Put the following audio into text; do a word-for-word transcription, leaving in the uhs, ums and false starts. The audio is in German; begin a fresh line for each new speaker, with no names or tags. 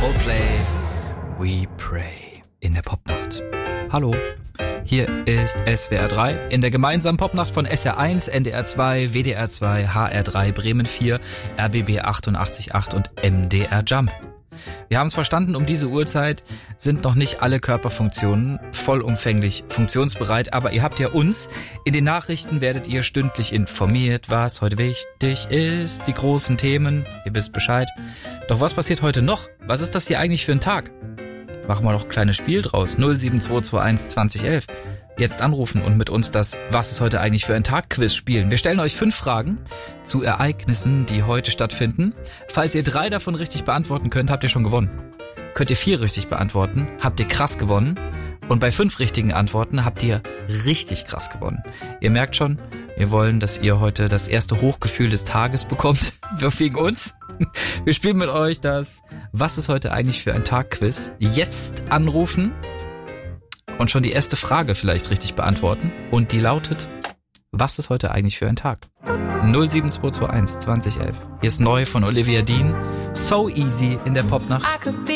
Coldplay, We Pray in der Popnacht. Hallo, hier ist S W R drei in der gemeinsamen Popnacht von S R eins, N D R zwei, W D R zwei, H R drei, Bremen vier, R B B achtundachtzig Komma acht und M D R Jump. Wir haben es verstanden, um diese Uhrzeit sind noch nicht alle Körperfunktionen vollumfänglich funktionsbereit, aber ihr habt ja uns. In den Nachrichten werdet ihr stündlich informiert, was heute wichtig ist, die großen Themen, ihr wisst Bescheid. Doch was passiert heute noch? Was ist das hier eigentlich für ein Tag? Machen wir doch ein kleines Spiel draus. null sieben zwei zwei eins zwanzig elf. Jetzt anrufen und mit uns das Was ist heute eigentlich für ein Tag-Quiz spielen. Wir stellen euch fünf Fragen zu Ereignissen, die heute stattfinden. Falls ihr drei davon richtig beantworten könnt, habt ihr schon gewonnen. Könnt ihr vier richtig beantworten, habt ihr krass gewonnen. Und bei fünf richtigen Antworten habt ihr richtig krass gewonnen. Ihr merkt schon, wir wollen, dass ihr heute das erste Hochgefühl des Tages bekommt. Wegen uns. Wir spielen mit euch das Was ist heute eigentlich für ein Tag-Quiz. Jetzt anrufen und schon die erste Frage vielleicht richtig beantworten. Und die lautet, was ist heute eigentlich für ein Tag? null sieben zwei zwei eins zwanzig elf. Hier ist neu von Olivia Dean. So Easy in der Popnacht.